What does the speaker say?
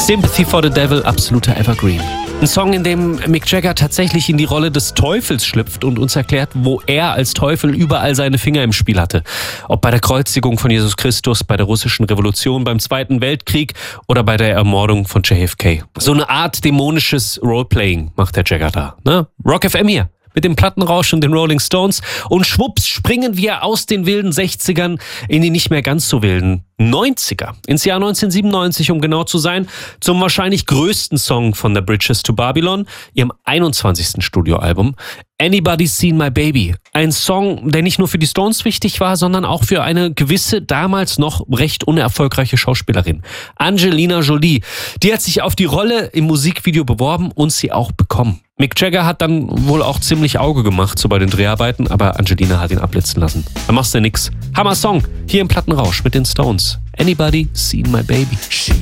Sympathy for the Devil, absoluter Evergreen. Ein Song, in dem Mick Jagger tatsächlich in die Rolle des Teufels schlüpft und uns erklärt, wo er als Teufel überall seine Finger im Spiel hatte. Ob bei der Kreuzigung von Jesus Christus, bei der russischen Revolution, beim Zweiten Weltkrieg oder bei der Ermordung von JFK. So eine Art dämonisches Roleplaying macht der Jagger da. Ne? Rock FM hier. Mit dem Plattenrausch und den Rolling Stones. Und schwupps springen wir aus den wilden 60ern in die nicht mehr ganz so wilden 90er. Ins Jahr 1997, um genau zu sein, zum wahrscheinlich größten Song von The Bridges to Babylon, ihrem 21. Studioalbum. Anybody's Seen My Baby. Ein Song, der nicht nur für die Stones wichtig war, sondern auch für eine gewisse, damals noch recht unerfolgreiche Schauspielerin. Angelina Jolie. Die hat sich auf die Rolle im Musikvideo beworben und sie auch bekommen. Mick Jagger hat dann wohl auch ziemlich Auge gemacht so bei den Dreharbeiten, aber Angelina hat ihn abblitzen lassen. Da machst du nix. Hammer Song, hier im Plattenrausch mit den Stones. Anybody Seen My Baby?